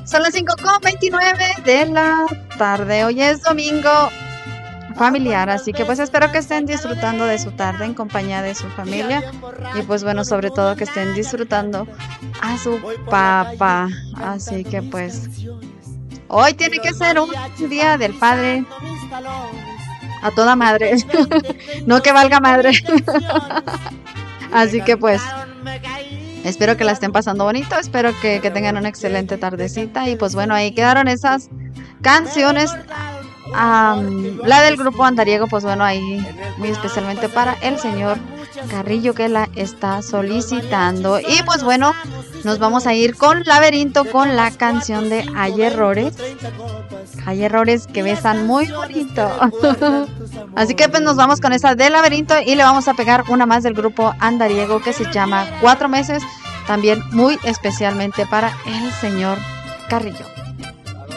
Son las 5:29 de la tarde. Hoy es domingo familiar, así que pues espero que estén disfrutando de su tarde en compañía de su familia y pues bueno, sobre todo que estén disfrutando a su papá. Así que pues hoy tiene que ser un día del padre a toda madre, no que valga madre. Así que pues espero que la estén pasando bonito, espero que tengan una excelente tardecita y pues bueno, ahí quedaron esas canciones. La del grupo Andariego, pues bueno, ahí muy especialmente para el señor Carrillo que la está solicitando. Y pues bueno, nos vamos a ir con Laberinto, con la canción de Hay Errores. Hay errores que besan muy bonito. Así que pues nos vamos con esa de Laberinto y le vamos a pegar una más del grupo Andariego que se llama 4 meses, también muy especialmente para el señor Carrillo.